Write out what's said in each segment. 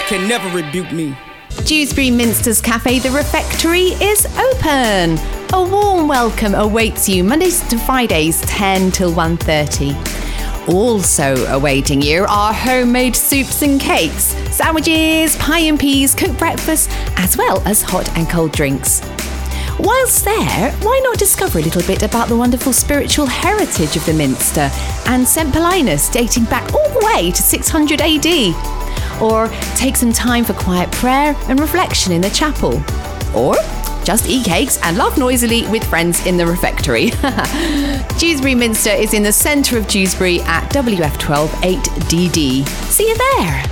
can never rebuke me. Dewsbury Minster's Cafe The Refectory is open. A warm welcome awaits you Mondays to Fridays 10 till 1:30. Also awaiting you are homemade soups and cakes, sandwiches, pie and peas, cooked breakfast, as well as hot and cold drinks. Whilst there, why not discover a little bit about the wonderful spiritual heritage of the Minster and St. Paulinus dating back all the way to 600 AD? Or take some time for quiet prayer and reflection in the chapel? Or just eat cakes and laugh noisily with friends in the refectory. Dewsbury Minster is in the centre of Dewsbury at WF12 8DD. See you there.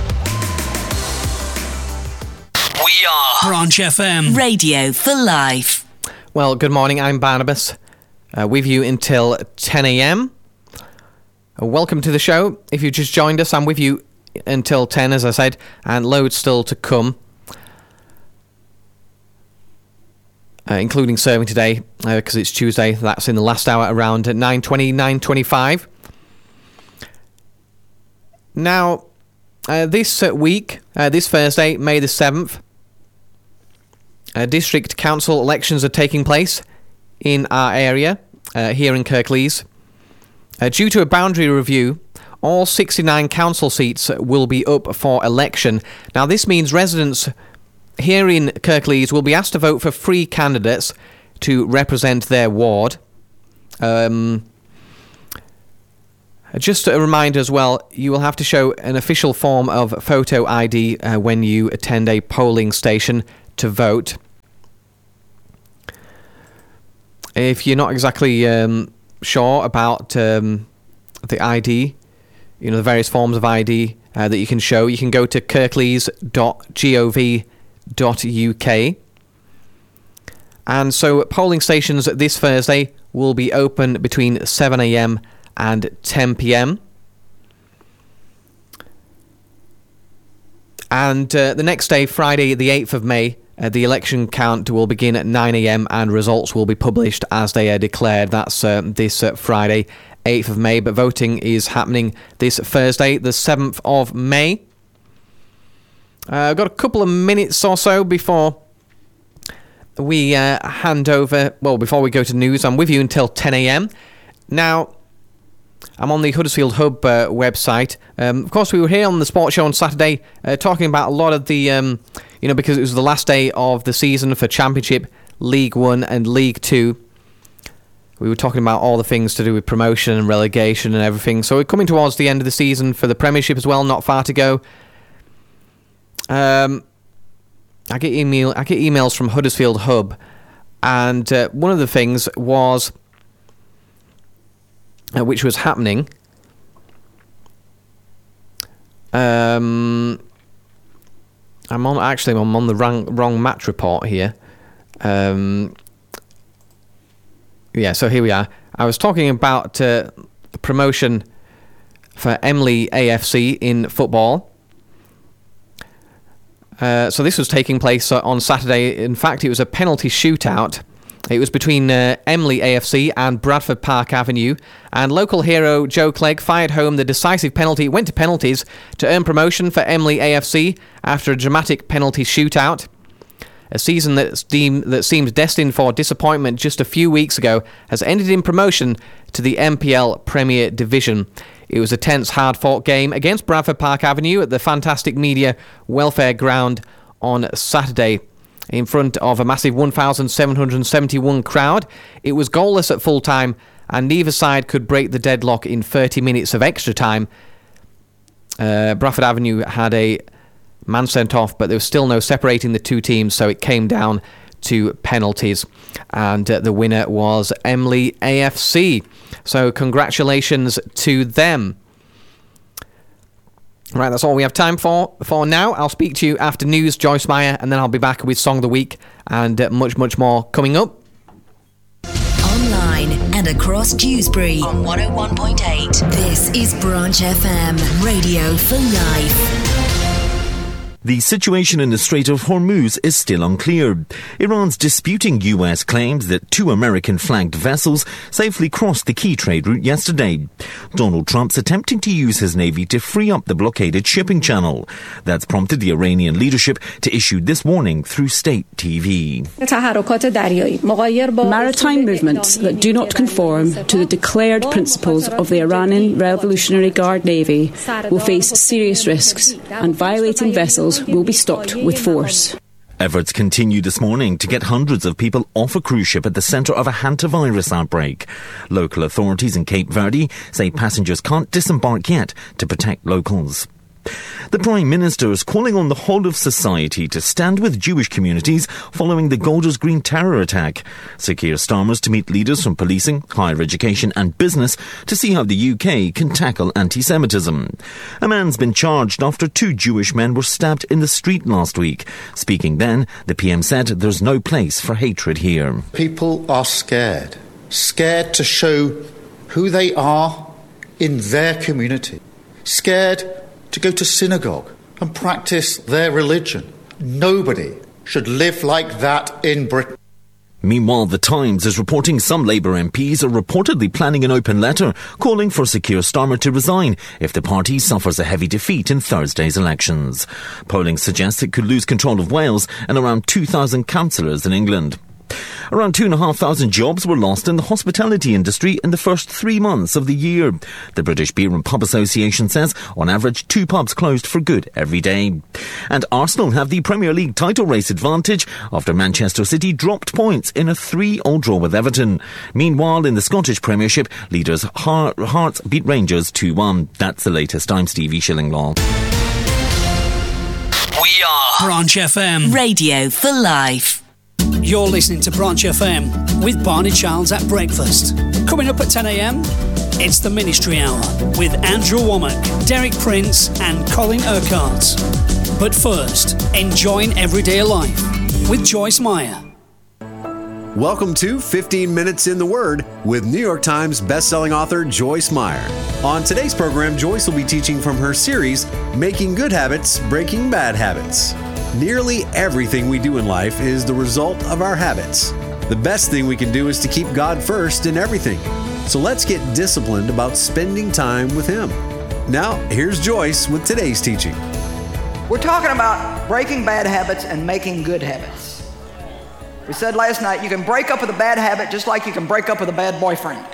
We are Branch FM. Radio for life. Well, good morning. I'm Barnabas. With you until 10 a.m. Welcome to the show. If you've just joined us, I'm with you until 10, as I said, and loads still to come. Including serving today, because it's Tuesday. That's in the last hour around 9:20, 9:25. Now, this week, this Thursday, May the 7th, district council elections are taking place in our area, here in Kirklees. Due to a boundary review, all 69 council seats will be up for election. Now, this means residents here in Kirklees will be asked to vote for 3 candidates to represent their ward. Just a reminder as well, you will have to show an official form of photo ID when you attend a polling station to vote. If you're not exactly sure about the ID, you know, the various forms of ID that you can show, you can go to kirklees.gov.uk. And so polling stations this Thursday will be open between 7 a.m. and 10 p.m. And the next day, Friday the 8th of May, the election count will begin at 9 a.m. and results will be published as they are declared. That's this Friday, 8th of May, but voting is happening this Thursday, the 7th of May. I've got a couple of minutes or so before we hand over, well, before we go to news. I'm with you until 10 a.m. Now, I'm on the Huddersfield Hub website. Of course, we were here on the sports show on Saturday talking about a lot of the, because it was the last day of the season for Championship, League 1 and League 2. We were talking about all the things to do with promotion and relegation and everything. So we're coming towards the end of the season for the Premiership as well, not far to go. I get emails from Huddersfield Hub, and one of the things was, which was happening, I'm on the wrong match report here. So here we are. I was talking about the promotion for Emley AFC in football. So this was taking place on Saturday. In fact, it was a penalty shootout. It was between Emley AFC and Bradford Park Avenue, and local hero Joe Clegg fired home the decisive penalty. It went to penalties to earn promotion for Emley AFC after a dramatic penalty shootout. A season that seemed destined for disappointment just a few weeks ago has ended in promotion to the MPL Premier Division. It was a tense, hard-fought game against Bradford Park Avenue at the Fantastic Media Welfare Ground on Saturday. In front of a massive 1,771 crowd, it was goalless at full time, and neither side could break the deadlock in 30 minutes of extra time. Bradford Avenue had a man sent off, but there was still no separating the two teams, so it came down to penalties, and the winner was Emley AFC. So congratulations to them. Right, that's all we have time for now. I'll speak to you after news, Joyce Meyer, and then I'll be back with Song of the Week and much, much more coming up. Online and across Dewsbury on 101.8. This is Branch FM, radio for life. The situation in the Strait of Hormuz is still unclear. Iran's disputing US claims that 2 American-flagged vessels safely crossed the key trade route yesterday. Donald Trump's attempting to use his navy to free up the blockaded shipping channel. That's prompted the Iranian leadership to issue this warning through state TV. Maritime movements that do not conform to the declared principles of the Iranian Revolutionary Guard Navy will face serious risks, and violating vessels will be stopped with force. Efforts continue this morning to get hundreds of people off a cruise ship at the centre of a hantavirus outbreak. Local authorities in Cape Verde say passengers can't disembark yet to protect locals. The Prime Minister is calling on the whole of society to stand with Jewish communities following the Golders Green terror attack. Sir Keir Starmer's to meet leaders from policing, higher education and business to see how the UK can tackle anti-Semitism. A man's been charged after 2 Jewish men were stabbed in the street last week. Speaking then, the PM said there's no place for hatred here. People are scared to show who they are in their community, scared to go to synagogue and practice their religion. Nobody should live like that in Britain. Meanwhile, The Times is reporting some Labour MPs are reportedly planning an open letter calling for Sir Keir Starmer to resign if the party suffers a heavy defeat in Thursday's elections. Polling suggests it could lose control of Wales and around 2,000 councillors in England. Around 2,500 jobs were lost in the hospitality industry in the first 3 months of the year. The British Beer and Pub Association says, on average, 2 pubs closed for good every day. And Arsenal have the Premier League title race advantage after Manchester City dropped points in a 3-3 draw with Everton. Meanwhile, in the Scottish Premiership, leaders Hearts beat Rangers 2-1. That's the latest. I'm Stevie Shillinglaw. We are Branch FM. Radio for life. You're listening to Branch FM with Barney Childs at breakfast. Coming up at 10 a.m, it's the Ministry Hour with Andrew Womack, Derek Prince and Colin Urquhart. But first, enjoying everyday life with Joyce Meyer. Welcome to 15 Minutes in the Word with New York Times bestselling author Joyce Meyer. On today's program, Joyce will be teaching from her series, Making Good Habits, Breaking Bad Habits. Nearly everything we do in life is the result of our habits. The best thing we can do is to keep God first in everything. So let's get disciplined about spending time with Him. Now, here's Joyce with today's teaching. We're talking about breaking bad habits and making good habits. We said last night, you can break up with a bad habit just like you can break up with a bad boyfriend.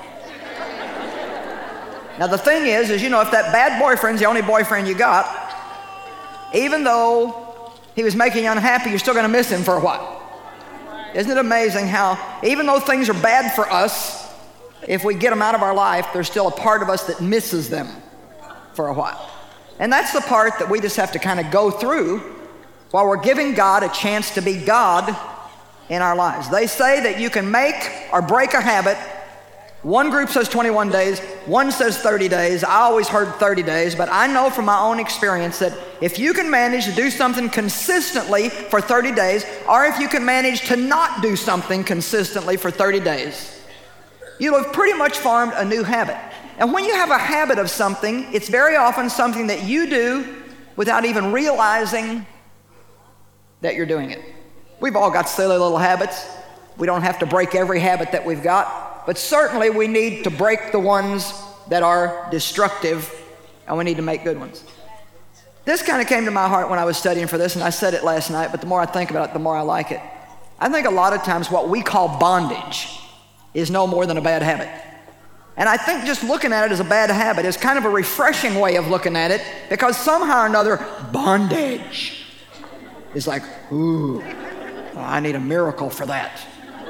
Now the thing is, if that bad boyfriend's the only boyfriend you got, even though he was making you unhappy, you're still going to miss him for a while. Isn't it amazing how, even though things are bad for us, if we get them out of our life, there's still a part of us that misses them for a while. And that's the part that we just have to kind of go through while we're giving God a chance to be God in our lives. They say that you can make or break a habit. One group says 21 days, one says 30 days. I always heard 30 days, but I know from my own experience that if you can manage to do something consistently for 30 days, or if you can manage to not do something consistently for 30 days, you'll have pretty much formed a new habit. And when you have a habit of something, it's very often something that you do without even realizing that you're doing it. We've all got silly little habits. We don't have to break every habit that we've got. But certainly we need to break the ones that are destructive, and we need to make good ones. This kind of came to my heart when I was studying for this, and I said it last night, but the more I think about it, the more I like it. I think a lot of times what we call bondage is no more than a bad habit. And I think just looking at it as a bad habit is kind of a refreshing way of looking at it, because somehow or another, bondage is like, ooh, I need a miracle for that.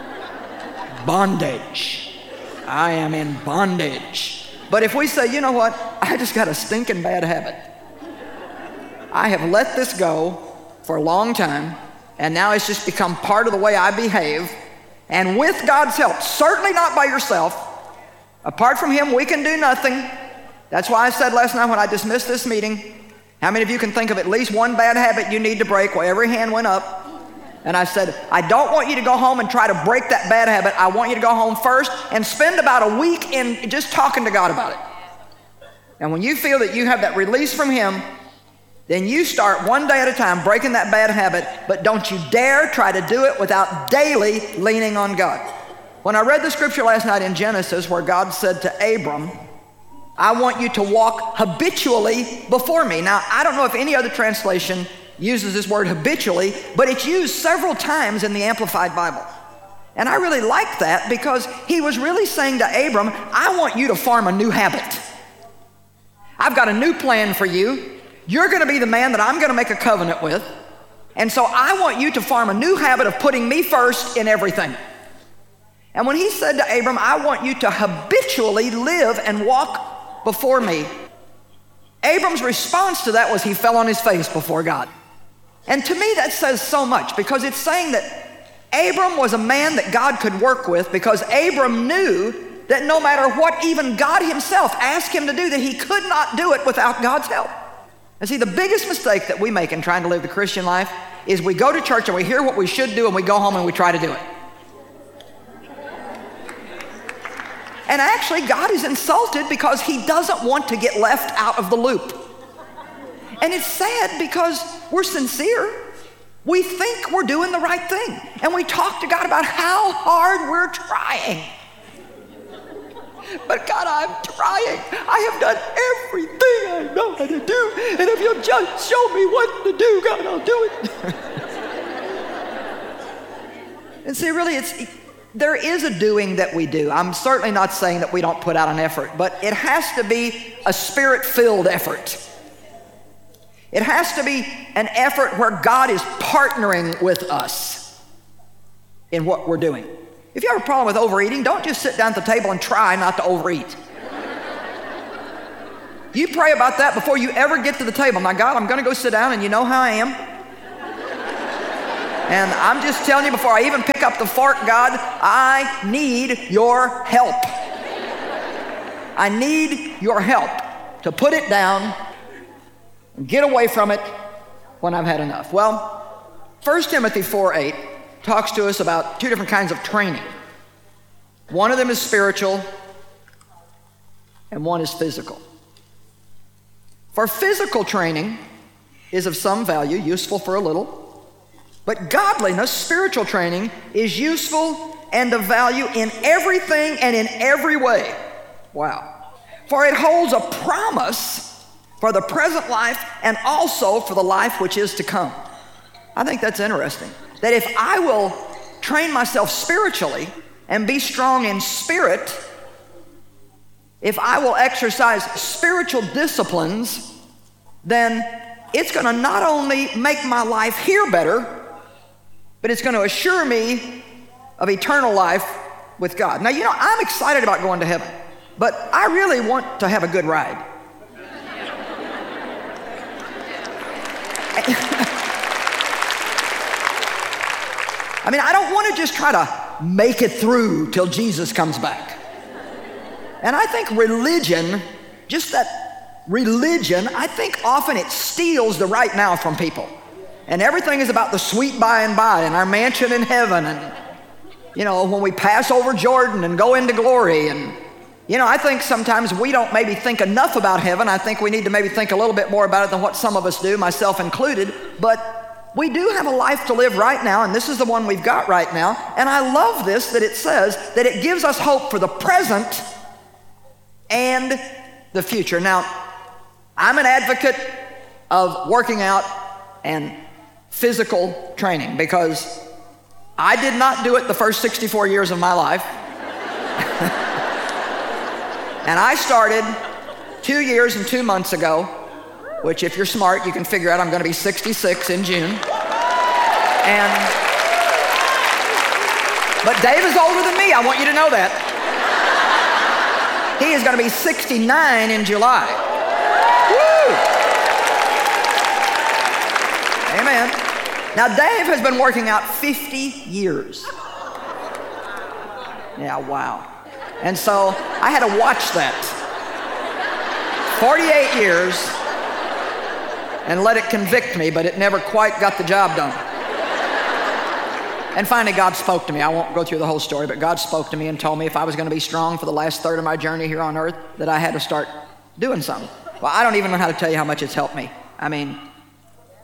Bondage. I am in bondage. But if we say, you know what, I just got a stinking bad habit. I have let this go for a long time, and now it's just become part of the way I behave. And with God's help, certainly not by yourself, apart from Him, we can do nothing. That's why I said last night when I dismissed this meeting, how many of you can think of at least one bad habit you need to break? Well, every hand went up. And I said, I don't want you to go home and try to break that bad habit. I want you to go home first and spend about a week in just talking to God about it. And when you feel that you have that release from Him, then you start one day at a time breaking that bad habit, but don't you dare try to do it without daily leaning on God. When I read the scripture last night in Genesis where God said to Abram, I want you to walk habitually before me. Now, I don't know if any other translation uses this word habitually, but it's used several times in the Amplified Bible. And I really like that because he was really saying to Abram, I want you to form a new habit. I've got a new plan for you. You're going to be the man that I'm going to make a covenant with. And so I want you to form a new habit of putting me first in everything. And when he said to Abram, I want you to habitually live and walk before me, Abram's response to that was he fell on his face before God. And to me that says so much because it's saying that Abram was a man that God could work with because Abram knew that no matter what even God himself asked him to do, that he could not do it without God's help. And see, the biggest mistake that we make in trying to live the Christian life is we go to church and we hear what we should do and we go home and we try to do it. And actually, God is insulted because he doesn't want to get left out of the loop. And it's sad because we're sincere. We think we're doing the right thing. And we talk to God about how hard we're trying. But God, I'm trying. I have done everything I know how to do. And if you'll just show me what to do, God, I'll do it. And see, really, there is a doing that we do. I'm certainly not saying that we don't put out an effort, but it has to be a spirit-filled effort. It has to be an effort where God is partnering with us in what we're doing. If you have a problem with overeating, don't just sit down at the table and try not to overeat. You pray about that before you ever get to the table. Now, God, I'm going to go sit down, and you know how I am. And I'm just telling you before I even pick up the fork, God, I need your help. I need your help to put it down and get away from it when I've had enough. Well, 1 Timothy 4:8 talks to us about two different kinds of training. One of them is spiritual and one is physical. For physical training is of some value, useful for a little, but godliness, spiritual training, is useful and of value in everything and in every way. Wow. For it holds a promise for the present life and also for the life which is to come. I think that's interesting. That if I will train myself spiritually and be strong in spirit, if I will exercise spiritual disciplines, then it's going to not only make my life here better, but it's going to assure me of eternal life with God. Now, you know, I'm excited about going to heaven, but I really want to have a good ride. I mean, I don't want to just try to make it through till Jesus comes back. And I think religion, just that religion, I think often it steals the right now from people. And everything is about the sweet by and by and our mansion in heaven and, you know, when we pass over Jordan and go into glory. And, you know, I think sometimes we don't maybe think enough about heaven. I think we need to maybe think a little bit more about it than what some of us do, myself included. But we do have a life to live right now, and this is the one we've got right now. And I love this, that it says that it gives us hope for the present and the future. Now, I'm an advocate of working out and physical training because I did not do it the first 64 years of my life. And I started 2 years and 2 months ago, which if you're smart, you can figure out I'm going to be 66 in June. But Dave is older than me. I want you to know that. He is going to be 69 in July. Woo! Amen. Now, Dave has been working out 50 years. Yeah, wow. And so I had to watch that 48 years and let it convict me, but it never quite got the job done. And finally, God spoke to me. I won't go through the whole story, but God spoke to me and told me if I was going to be strong for the last third of my journey here on earth, that I had to start doing something. Well, I don't even know how to tell you how much it's helped me. I mean,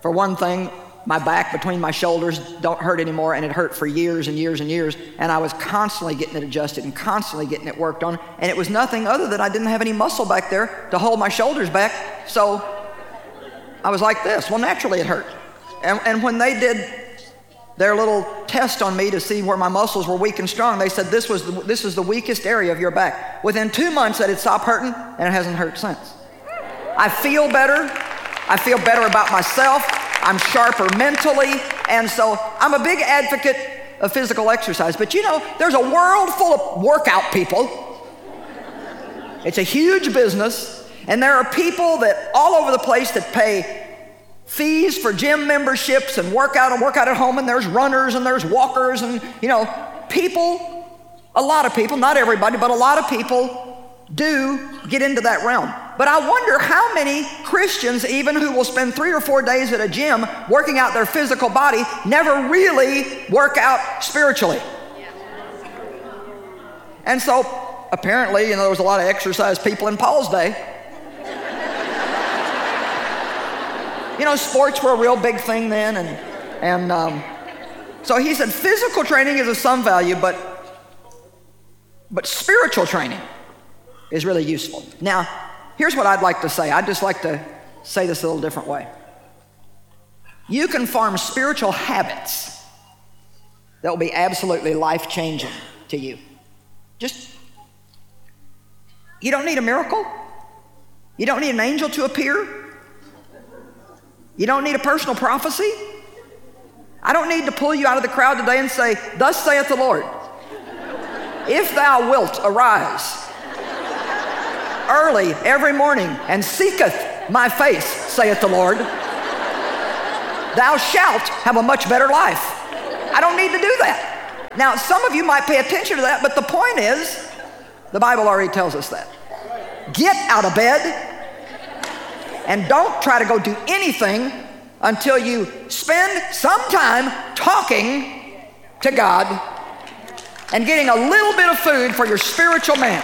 For one thing, my back between my shoulders don't hurt anymore, and it hurt for years and years and years, and I was constantly getting it adjusted and constantly getting it worked on, and it was nothing other than I didn't have any muscle back there to hold my shoulders back, so I was like this. Well, naturally it hurt. And when they did their little test on me to see where my muscles were weak and strong, they said this is the weakest area of your back. Within 2 months that it stopped hurting, and it hasn't hurt since. I feel better. I feel better about myself. I'm sharper mentally, and so I'm a big advocate of physical exercise. But you know, there's a world full of workout people. It's a huge business, and there are people that all over the place that pay fees for gym memberships and work out at home, and there's runners and there's walkers, and you know, people, a lot of people, not everybody, but a lot of people do get into that realm. But I wonder how many Christians, even who will spend 3 or 4 days at a gym working out their physical body, never really work out spiritually. And so apparently, you know, there was a lot of exercise people in Paul's day. You know, sports were a real big thing then, and so he said physical training is of some value, but spiritual training is really useful. Now, here's what I'd like to say. I'd just like to say this a little different way. You can form spiritual habits that will be absolutely life-changing to you. You don't need a miracle. You don't need an angel to appear. You don't need a personal prophecy. I don't need to pull you out of the crowd today and say, "Thus saith the Lord, if thou wilt arise early every morning and seeketh my face, saith the Lord, thou shalt have a much better life." I don't need to do that. Now, some of you might pay attention to that, but the point is, the Bible already tells us that. Get out of bed and don't try to go do anything until you spend some time talking to God and getting a little bit of food for your spiritual man.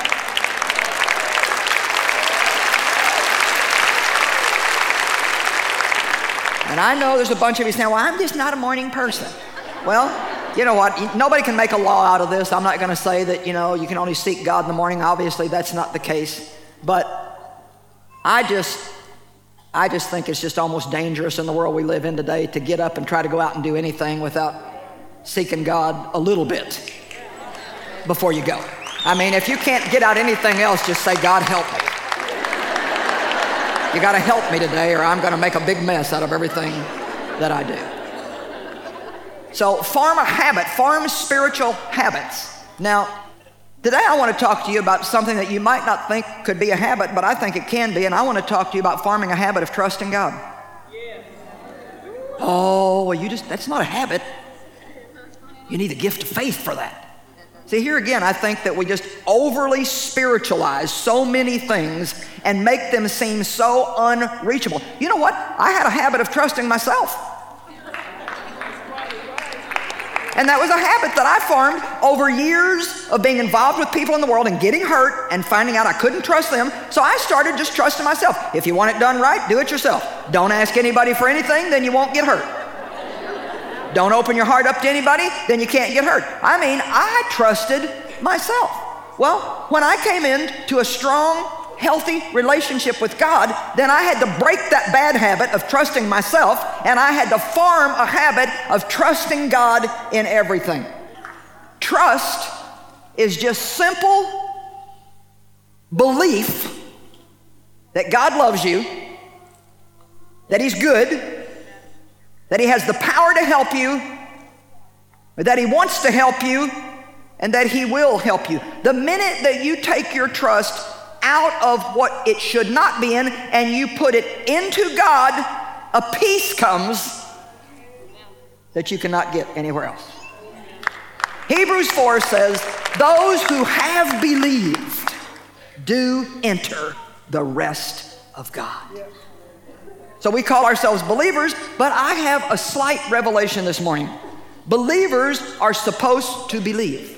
And I know there's a bunch of you saying, "Well, I'm just not a morning person." Well, you know what? Nobody can make a law out of this. I'm not going to say that, you know, you can only seek God in the morning. Obviously, that's not the case. But I just think it's just almost dangerous in the world we live in today to get up and try to go out and do anything without seeking God a little bit before you go. I mean, if you can't get out anything else, just say, "God, help me. You got to help me today, or I'm going to make a big mess out of everything that I do." So form a habit, form spiritual habits. Now, today I want to talk to you about something that you might not think could be a habit, but I think it can be, and I want to talk to you about forming a habit of trusting God. Oh, well, that's not a habit. You need the gift of faith for that. See, here again, I think that we just overly spiritualize so many things and make them seem so unreachable. You know what? I had a habit of trusting myself. And that was a habit that I formed over years of being involved with people in the world and getting hurt and finding out I couldn't trust them. So I started just trusting myself. If you want it done right, do it yourself. Don't ask anybody for anything, then you won't get hurt. Don't open your heart up to anybody, then you can't get hurt. I mean, I trusted myself. Well, when I came into a strong, healthy relationship with God, then I had to break that bad habit of trusting myself, and I had to form a habit of trusting God in everything. Trust is just simple belief that God loves you, that He's good, that He has the power to help you, that He wants to help you, and that He will help you. The minute that you take your trust out of what it should not be in and you put it into God, a peace comes that you cannot get anywhere else. Hebrews 4 says, "Those who have believed do enter the rest of God." So we call ourselves believers, but I have a slight revelation this morning. Believers are supposed to believe.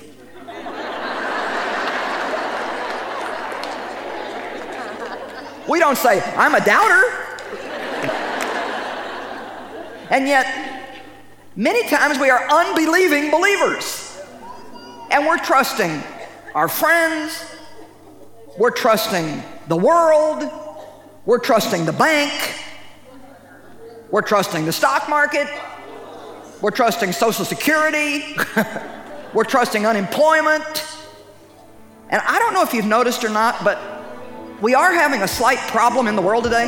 We don't say, "I'm a doubter." And yet, many times we are unbelieving believers. And we're trusting our friends, we're trusting the world, we're trusting the bank, we're trusting the stock market, we're trusting Social Security, we're trusting unemployment. And I don't know if you've noticed or not, but we are having a slight problem in the world today.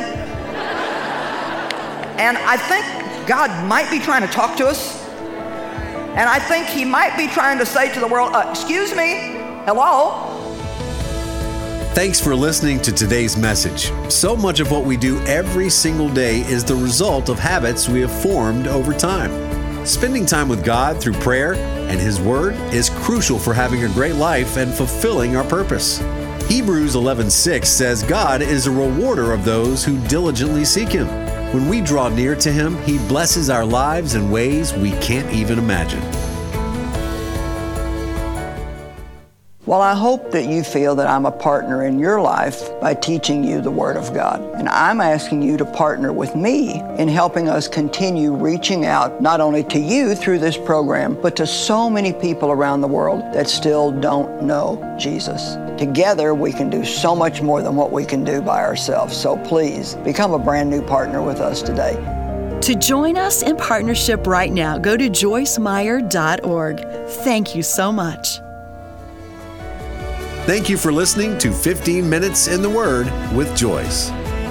And I think God might be trying to talk to us. And I think he might be trying to say to the world, excuse me, hello? Thanks for listening to today's message. So much of what we do every single day is the result of habits we have formed over time. Spending time with God through prayer and His Word is crucial for having a great life and fulfilling our purpose. Hebrews 11:6 says God is a rewarder of those who diligently seek Him. When we draw near to Him, He blesses our lives in ways we can't even imagine. Well, I hope that you feel that I'm a partner in your life by teaching you the Word of God. And I'm asking you to partner with me in helping us continue reaching out not only to you through this program, but to so many people around the world that still don't know Jesus. Together, we can do so much more than what we can do by ourselves. So please, become a brand new partner with us today. To join us in partnership right now, go to joycemeyer.org. Thank you so much. Thank you for listening to 15 Minutes in the Word with Joyce.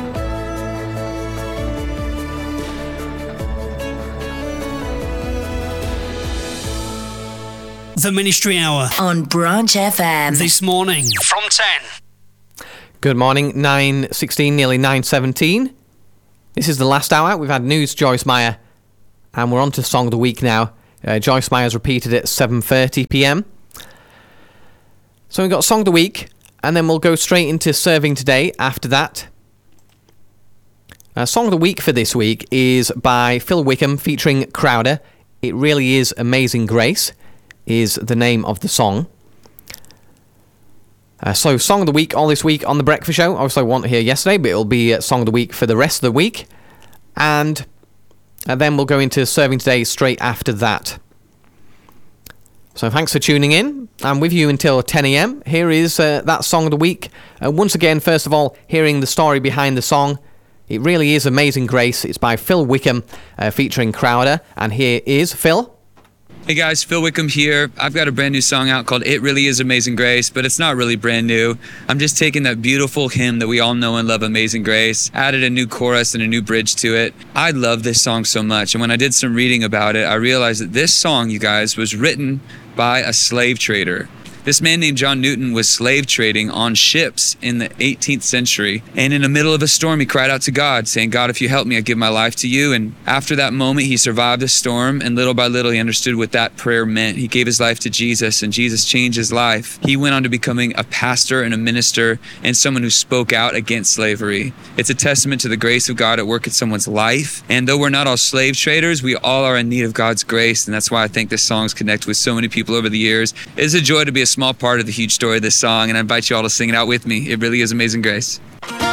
The Ministry Hour on Branch FM. This morning from 10. Good morning, 9:16, nearly 9:17. This is the last hour. We've had news, Joyce Meyer, and we're on to Song of the Week now. Joyce Meyer's repeated at 7:30 p.m. So we've got Song of the Week, and then we'll go straight into Serving Today after that. Song of the Week for this week is by Phil Wickham featuring Crowder. It Really Is Amazing Grace is the name of the song. So Song of the Week all this week on The Breakfast Show. Obviously I wasn't here yesterday, but it'll be Song of the Week for the rest of the week. And then we'll go into Serving Today straight after that. So thanks for tuning in. I'm with you until 10 a.m. Here is that Song of the Week. Once again, first of all, hearing the story behind the song. It Really Is Amazing Grace. It's by Phil Wickham featuring Crowder. And here is Phil. Hey guys, Phil Wickham here. I've got a brand new song out called It Really Is Amazing Grace, but it's not really brand new. I'm just taking that beautiful hymn that we all know and love, Amazing Grace, added a new chorus and a new bridge to it. I love this song so much, and when I did some reading about it, I realized that this song, you guys, was written by a slave trader. This man named John Newton was slave trading on ships in the 18th century. And in the middle of a storm, he cried out to God, saying, God, if you help me, I give my life to you. And after that moment, he survived the storm. And little by little, he understood what that prayer meant. He gave his life to Jesus, and Jesus changed his life. He went on to becoming a pastor and a minister and someone who spoke out against slavery. It's a testament to the grace of God at work in someone's life. And though we're not all slave traders, we all are in need of God's grace. And that's why I think this song's connected with so many people over the years. It's a joy to be a small part of the huge story of this song, and I invite you all to sing it out with me. It really is Amazing Grace.